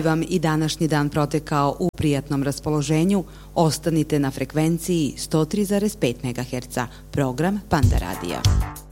vam i današnji dan protekao u prijatnom raspoloženju, ostanite na frekvenciji 103,5 MHz, program Panda Radija.